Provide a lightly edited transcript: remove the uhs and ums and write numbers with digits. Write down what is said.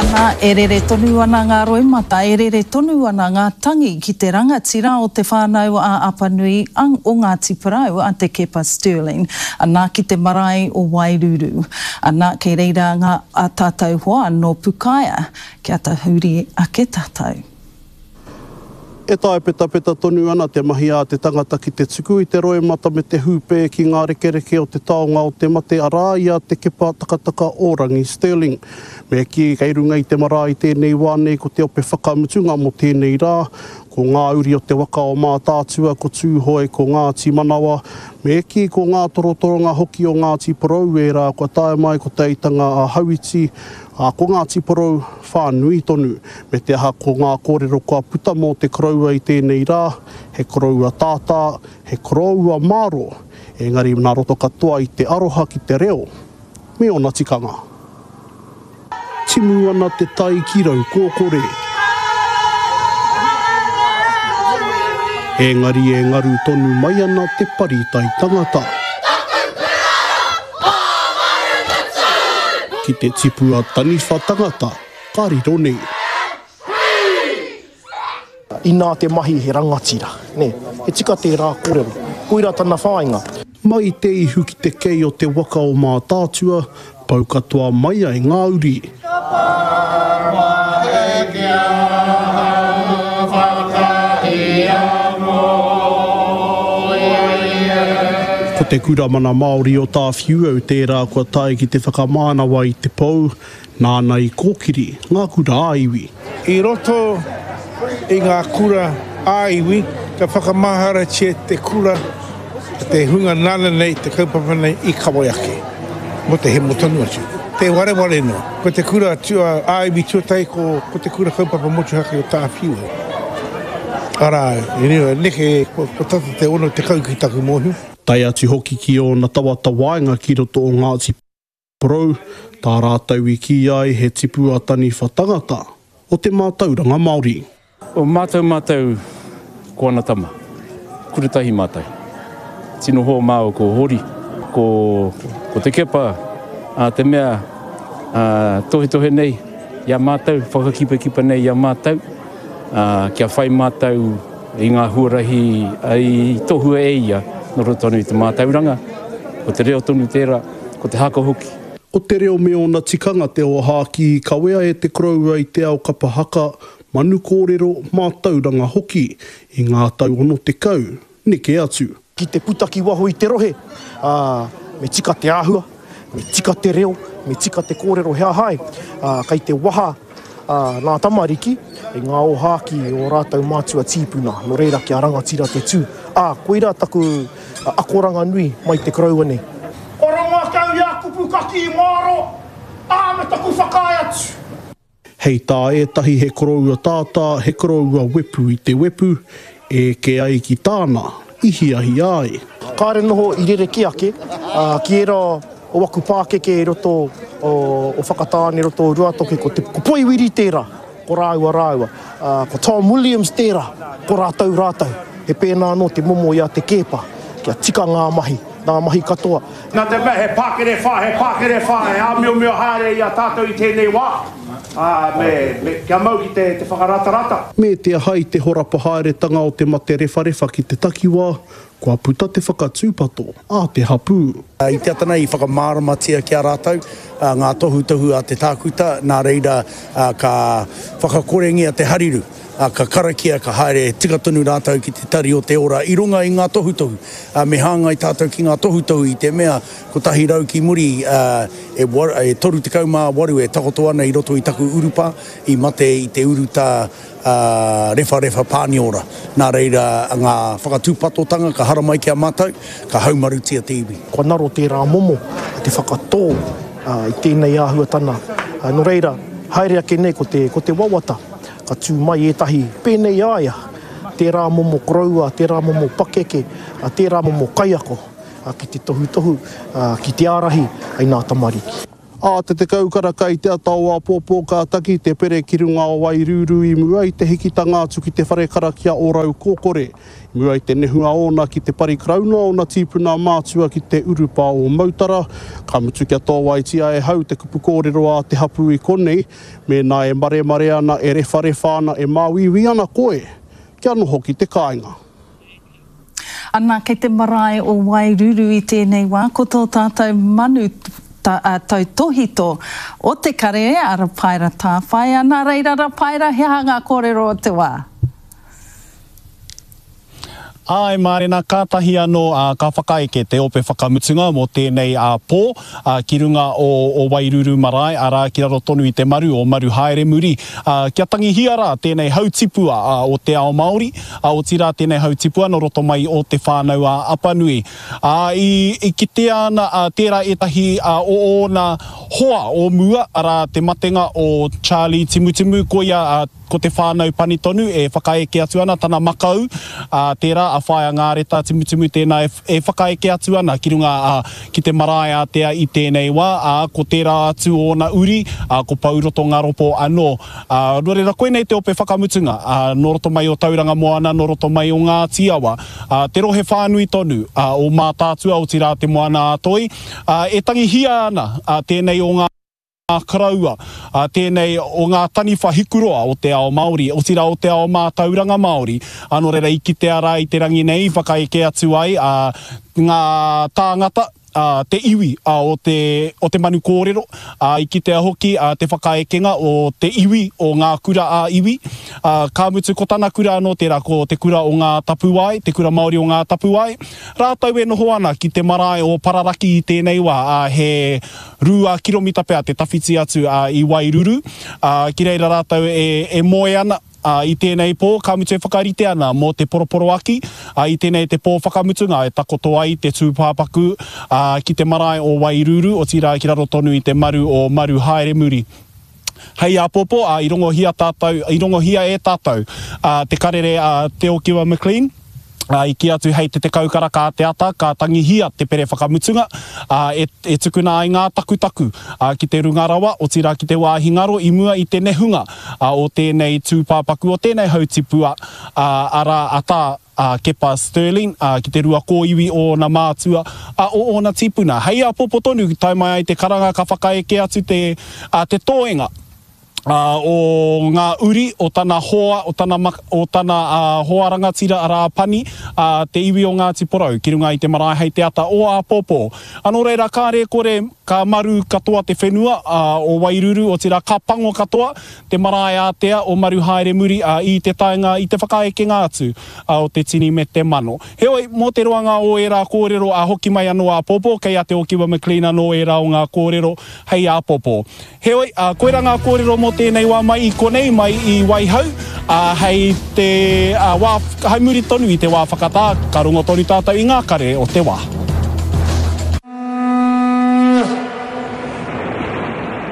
Nā e rere tonu ana ngā roemata, e rere tonu ana ngā tangi ki te rangatira o te whānau a Apanui o Ngāti Porou a te Kepa Sterling, anā ki te marae o Wairuru, anā kei reira ngā a tātou hoa no Pukaia, kia ta huri ake tātou. E tae peta tonu ana te mahi a te tangata ki te tuku i te roemata me te hūpē ki ngā rekereke o te taonga o te mate arā i a te kepa takataka Orangi Sterling. Me ki kei runga i te mara i tēnei wānei ko te ope whakamutunga mo tēnei rā, ko ngā uri o te waka o mā tātua, ko tūhoe, ko Ngāti Manawa, me ki ko ngā torotoronga hoki o Ngāti Porou e rā, ko tae mai ko te itanga a Hauiti, ko Ngāti Porou whānui tonu, me te aha ko ngā kōrero kua puta mō te koroua i tēnei rā, he koroua tātā, he koroua māro, engari nā roto katoa i te aroha ki te reo, me ona tikanga. Timu ana te tai ki rau kōkore. Engari e ngaru tonu mai ana te paritai tangata. Ki te tipu a taniwha tangata, kariro nei. I nā te mahi he rangatira, ne, he tika te rā kōrero, koira tana whāinga. Mai te ihu ki te kei o te waka o mā tātua, pau katoa mai ai ngā uri. Ko te kuramana Māori o tā whiuau tērā kua tae ki te whakamānawa i te pou, nāna i kōkiri, ngā kura āiwi. I roto i ngā kura āiwi, ka whakamahara tia te kura, te hunga nana nei, te kaupapa nei i Kawaihake, mo te he motonu atu. Te wareware no, ko te kura tua āiwi tuatai ko te kura kaupapa motuhake o tā whiuau. Ara, neke ko tata te ono te kau ki taku mohu. Tai atu hoki ki o na tawata waenga ki roto o Ngāti Porou, tā rātau i ki ai he tipu a taniwha tangata o te mātauranga Māori. O mātau ko ana tama, kurutahi mātai. Tino ho māo ko hori, ko te kepa, te mea tohe nei, ia mātau, whakakipa nei ia mātau, kia whai mātau i ngā huarahi ai tohua e ia, no rotonu i te mātauranga, ko te reo tonu tērā, ko te haka hoki. O te reo me ona tikanga te o hāki i kawea e te koroua i te ao kapa haka, manu kōrero mātauranga hoki i ngā tau ono te kau, neke atu. Ki te putaki waho i te rohe, me tika te āhua, me tika te reo, me tika te kōrero hea hai, kai te waha nā tamariki, e ngā o hāki o rātau mātua tīpuna, no reira ki a rangatira te tū. Koira taku akoranga nui mai te koroua nei. Oronga kau ia kupu kaki i māro, me taku whakai atu. Hei tā etahi he koroua tātā, he koroua wepu i te wepu, e ke ai ki tāna, ihi ahi ai. Kāre noho i rere ki ake, ki era o waku pākeke e roto o whakatāne roto o Ruatoke, ko Poiwiri tērā, ko rāua, ko Tom Williams tērā, ko rātau, he pēnā no te momo i a te kepa, kia tika ngā mahi katoa. Nā te mea, he pākere whae, mio haere i a tātou i tēnei wā. Kia mau ki te whakarata. Me te ahai te horapa haeretanga o te mate refa ki te takiwā, kua puta te whakatūpato, te hapū. I te atana i whakamāramatia ki a rātau, ngā tohu a te tākuta, nā reira ka whakakorengi a te hariru. Ka karakia, ka haere tikatonu rātau ki te tari o te ora i runga i ngā tohutohu. Me hāngai tātou ki ngā tohutohu i te mea, ko tahi rau ki muri e toru te kaumā waru e takoto ana i roto i taku urupa, i mate i te uruta refa pāniora. Nā reira ngā whakatūpatotanga, ka hara mai ki a mātou, ka haumarutia te iwi. Kua naro tērā momo, te whakatō i tēnei āhuatana. No reira, haere ake nei ko te wawata. Ka tū mai etahi pēnei aia, tērā momo koroua, tērā momo pakeke, tērā momo kaiako, ki te tohu, ki te ārahi, ai nā tamariki. te kaukaraka I te atau a pōpō ka taki te pere ki runga o Wairuru I mua I te hikitanga atu ki te whare karakia o rau kōkore. Mua I te nehua ona ki te parikrauna o na tīpuna mātua ki te urupa o Mautara. Ka mutu kia tō waitia e hau te kupu kōrero a te hapu I konei. Me nā e mare ana, e refa ana, e māwiwi ana koe. Kia noho ki te kāinga. Ana kei te marae o Wairuru I tēnei wā, ko tō tātou manu tau tohito o te kare ara paira tāwhai, ana reira ra paira he hanga kōrero o te wā. Ai mārena, kātahi anō ka whakaeke te ope whakamutunga mo tēnei pō ki runga o Wairuru marae, ara ki raro tonu I te maru o Maru Haere Muri. Kia tangi hiara tēnei hautipua o te ao Māori, o tira tēnei hautipua no roto mai o te whānau a Apanui. I kite ana tērā etahi o na hoa o mua, ara te matenga o Charlie Timutimu ko ia ko te whānau panitonu e whakaeke atu ana tana makau tērā a whaia ngāreta Timutimu tēnā e whakaeke atu ana ki runga ki te marae a tea I tēnei wā ko tērā atu o na uri ko pauroto ngā ropo anō. Rorera koe nei te ope whakamutunga no roto mai o Tauranga Moana, no roto mai o ngā tiawa. Te rohe whānui tonu o mātātua o tira te moana atoi. E tangi hia ana tēnei o ngā karaua, tēnei o ngā taniwha hikuroa o te ao Māori, o tira o te ao Mātauranga Māori. Anō reira I ki te ara I te rangi nei, whakaeke atu ai, ngā tāngata, te iwi o te manu kōrero, I ki te ahoki te whakaekenga o te iwi o ngā kura a iwi. Ka mutu ko tana kura anō tērā ko te kura o ngā tapuai, te kura Māori o ngā tapuai. Rātau e noho ana ki te marae o Pararaki I tēnei wā, he rua kilomita pēr te tawhiti atu I Wairuru. Ki reira rātau e moe ana. I tēnei pō, ka mutu e whakarite ana mō te poroporo aki. I tēnei te pō whakamutunga e takoto ai te tūpāpaku ki te marae o Wairuru, o tira ki raro tonu I te maru o Maru Haere Muri. Hei a popo, I rongo hia e tātou, te karere Te Okiwa McLean. I ki atu hei te kaukara ka te ata, ka tangi hia te pere whakamutunga, e tukuna ai ngā takutaku ki te rungarawa, o tira ki te wāhingaro, I mua I te nehunga o tēnei tūpāpaku, o tēnei hautipua, ara ata Kepa Sterling, ki te rua kōiwi o na mātua, o na tipuna. Hei a popo tonu, tai mai ai te karanga ka whakaeke atu te tōenga. O ngā uri, o tana hoa, o tana hoa rangatira ara pani, te iwi o ngā tiporau, ki runga I te marae hei te ata o a popo. Anō reira kāre kore ka maru katoa te whenua o Wairuru, o tira ka pango katoa, te marae a tea o Maru Haere Muri I te taenga, I te whakaeke ngā atu o te tini me te mano. Heoi, mō te roanga o e rā kōrero hoki mai anō a popo, kei a te Okiwa McLean anō e rā o ngā kōrero hei a popo. Heoi, koe rā ngā kōrero mō tēnei wā mai I konei mai I Waihau, hei te wā, hei muri tonu I te wā whakatā, ka rongo tonu tātou I ngā kare o te wā.